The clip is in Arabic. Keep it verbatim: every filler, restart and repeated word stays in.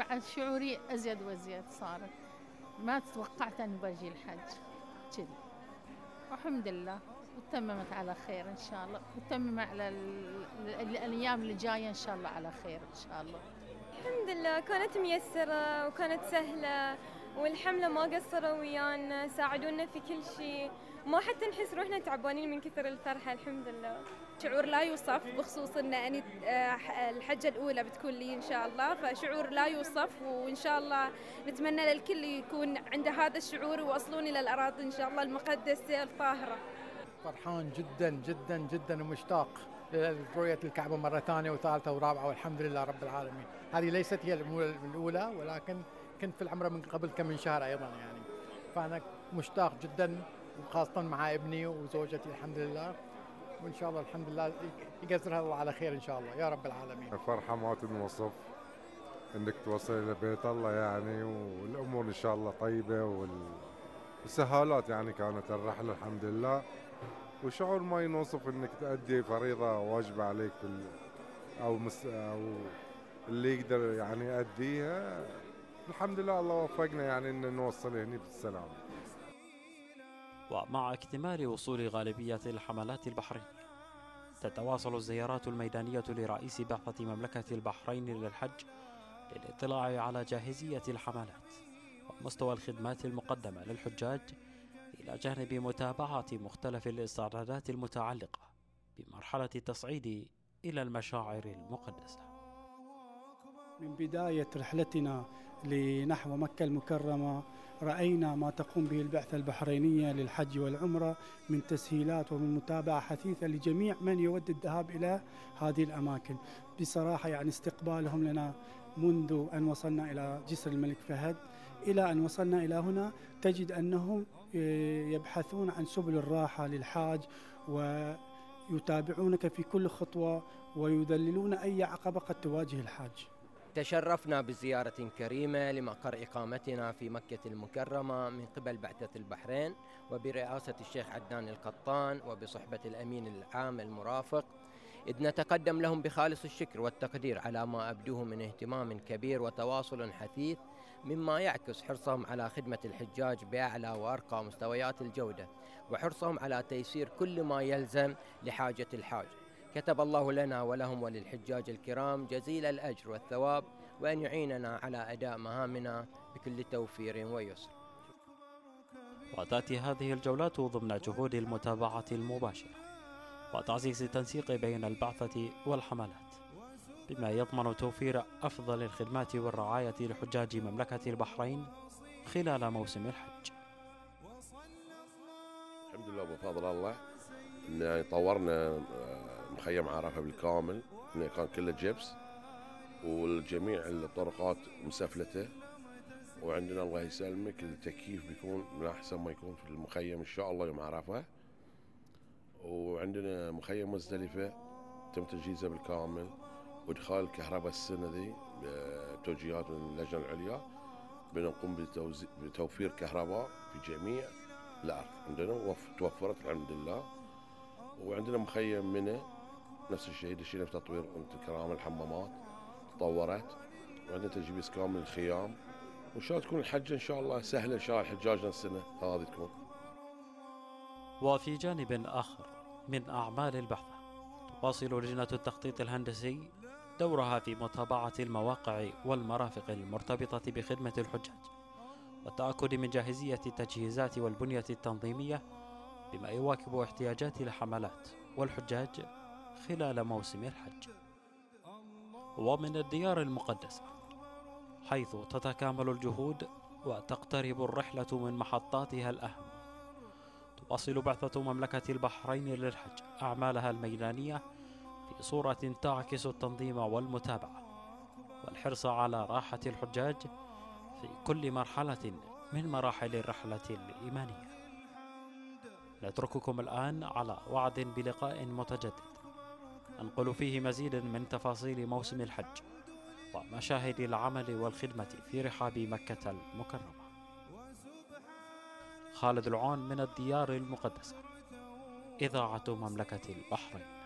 بعد شعوري أزيد وأزيد صارت، ما توقعت أن بجي الحج كذي، والحمد لله وتممت على خير إن شاء الله، وتمم على الأيام اللي جاية إن شاء الله على خير إن شاء الله. الحمد لله كانت ميسرة وكانت سهلة، والحملة ما قصروا ويانا، ساعدونا في كل شيء، ما حتى نحس روحنا تعبانين من كثر الفرحة. الحمد لله شعور لا يوصف، بخصوص ان أنا الحجة الأولى بتكون لي إن شاء الله، فشعور لا يوصف، وإن شاء الله نتمنى للكل يكون عنده هذا الشعور ويوصلون إلى الأراضي إن شاء الله المقدسة الطاهرة. فرحان جدا جدا جدا ومشتاق لرؤية الكعبة مرة ثانية وثالثة ورابعة، والحمد لله رب العالمين. هذه ليست هي الأولى، ولكن كنت في العمرة من قبل كم من شهر أيضا يعني، فأنا مشتاق جدا، وخاصة مع ابني وزوجتي الحمد لله، وإن شاء الله الحمد لله يقدرها الله على خير إن شاء الله يا رب العالمين. الفرحة ما تنوصف إنك توصل إلى بيت الله يعني، والأمور إن شاء الله طيبة، والسهالات يعني كانت الرحلة الحمد لله، وشعور ما ينوصف إنك تأدي فريضة واجبة عليك في أو مس أو اللي يقدر يعني يأديها. الحمد لله الله وفقنا يعني إن نوصل هنا بالسلام. ومع اكتمال وصول غالبية الحملات البحرينية، تتواصل الزيارات الميدانية لرئيس بعثة مملكة البحرين للحج للاطلاع على جاهزية الحملات ومستوى الخدمات المقدمة للحجاج، إلى جانب متابعة مختلف الاستعدادات المتعلقة بمرحلة التصعيد إلى المشاعر المقدسة. من بداية رحلتنا لنحو مكة المكرمة رأينا ما تقوم به البعثة البحرينية للحج والعمرة من تسهيلات ومن متابعة حثيثة لجميع من يود الذهاب إلى هذه الأماكن. بصراحة يعني استقبالهم لنا منذ أن وصلنا إلى جسر الملك فهد إلى أن وصلنا إلى هنا، تجد أنهم يبحثون عن سبل الراحة للحاج ويتابعونك في كل خطوة ويذللون أي عقبة قد تواجه الحاج. تشرفنا بزيارة كريمة لمقر إقامتنا في مكة المكرمة من قبل بعثة البحرين وبرئاسة الشيخ عدنان القطان وبصحبة الأمين العام المرافق، إذ نتقدم لهم بخالص الشكر والتقدير على ما أبدوه من اهتمام كبير وتواصل حثيث، مما يعكس حرصهم على خدمة الحجاج بأعلى وأرقى مستويات الجودة، وحرصهم على تيسير كل ما يلزم لحاجة الحاج. كتب الله لنا ولهم وللحجاج الكرام جزيل الأجر والثواب، وأن يعيننا على أداء مهامنا بكل توفير ويسر. وتأتي هذه الجولات ضمن جهود المتابعة المباشرة وتعزيز التنسيق بين البعثة والحملات، بما يضمن توفير أفضل الخدمات والرعاية لحجاج مملكة البحرين خلال موسم الحج. الحمد لله بفضل الله إن يعني طورنا مخيم عرفة بالكامل، إنه كان كله جبس والجميع الطرقات مسفلته، وعندنا الله يسلمك التكييف بيكون من أحسن ما يكون في المخيم إن شاء الله يوم عرفة. وعندنا مخيم مزدلفة تم تجهيزه بالكامل وإدخال الكهرباء السنة ذي بتوجيهات من اللجنة العليا، بنقوم بتوفير كهرباء في جميع الأرض عندنا توفرت الحمد لله. وعندنا مخيم منى نفس الشيء دشينا في تطوير كرام الحمامات تطورت، وعندنا تجهيز كامل الخيام، وإن شاء الله تكون الحجة إن شاء الله سهلة إن شاء الله حجاجنا السنة هذه تكون. وفي جانب آخر من أعمال البحثة، تواصل لجنة التخطيط الهندسي دورها في متابعة المواقع والمرافق المرتبطة بخدمة الحجاج والتأكد من جاهزية التجهيزات والبنية التنظيمية بما يواكب احتياجات الحملات والحجاج خلال موسم الحج. ومن الديار المقدسة، حيث تتكامل الجهود وتقترب الرحلة من محطاتها الأهم، تواصل بعثة مملكة البحرين للحج أعمالها الميدانية في صورة تعكس التنظيم والمتابعة والحرص على راحة الحجاج في كل مرحلة من مراحل الرحلة الإيمانية. نترككم الآن على وعد بلقاء متجدد ننقل فيه مزيد من تفاصيل موسم الحج ومشاهد العمل والخدمة في رحاب مكة المكرمة. خالد العون من الديار المقدسة، إذاعة مملكة البحرين.